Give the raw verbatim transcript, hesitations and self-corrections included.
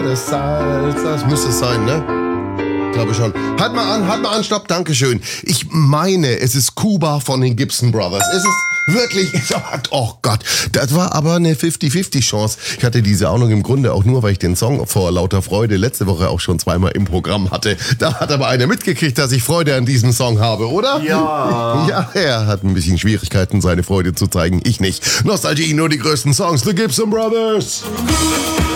Das Salz, das müsste es sein, ne? Glaube schon. Halt mal an, halt mal an, stopp, dankeschön. Ich meine, es ist Kuba von den Gibson Brothers. Ist es wirklich? Oh Gott, das war aber eine fünfzig fünfzig Chance. Ich hatte diese Ahnung im Grunde auch nur, weil ich den Song vor lauter Freude letzte Woche auch schon zweimal im Programm hatte. Da hat aber einer mitgekriegt, dass ich Freude an diesem Song habe, oder? Ja. Ja, er hat ein bisschen Schwierigkeiten, seine Freude zu zeigen. Ich nicht. Nostalgie, nur die größten Songs, The Gibson Brothers.